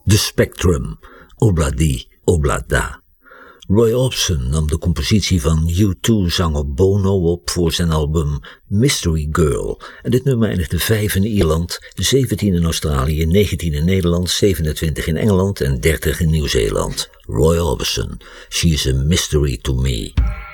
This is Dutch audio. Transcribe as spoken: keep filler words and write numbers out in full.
The Spectrum, Obladi Oblada. Roy Orbison nam de compositie van U twee-zanger Bono op voor zijn album Mystery Girl en dit nummer eindigde vijf in Ierland, zeventien in Australië, negentien in Nederland, zevenentwintig in Engeland en dertig in Nieuw-Zeeland. Roy Orbison, She's a Mystery to Me.